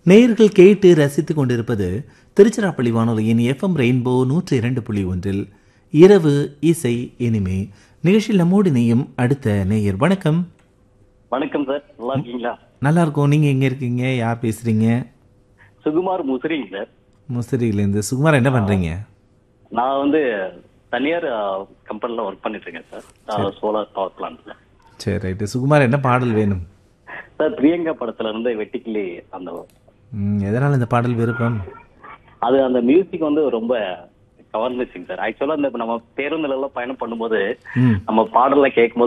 நேயர்கள் கேட்டு ரசித்துக் கொண்டிருப்பது திருச்சிராப்பள்ளி வானொலியின் FM ரெயின்போ 102.1 இரவு இசை இனிமே நிகழ்ச்சியில் நம்மோடு நீயும் அடுத்த நேயர். வணக்கம். வணக்கம் சார், நல்லா இருக்கீங்களா? நல்லா இருக்கும். நீங்க எங்க இருக்கீங்க? யார் பேசுறீங்க? சுகுமார் முசிறிங்க சார். முசிறியிலேருந்து. சுகுமார், என்ன பண்றீங்க? நான் வந்து தனியார் கம்பெனில ஒர்க் பண்ணிட்டு இருக்கேன் சார், சோலார் பவர் பிளான்ட்ல. சரி, ரைட்டு. சுகுமார், என்ன பாடல் வேணும்? சார், பிரியங்கா படத்துல இருந்து வெட்டிக்கிளி அந்த எதனால இந்த பாடல் விருப்பம்? அது அந்த மியூசிக் வந்து ரொம்ப கவர்ந்துச்சுங்க சார். ஆக்சுவலா இந்த நம்ம பேருந்துல எல்லாம் பயணம் பண்ணும்போது நம்ம பாடல கேட்கும்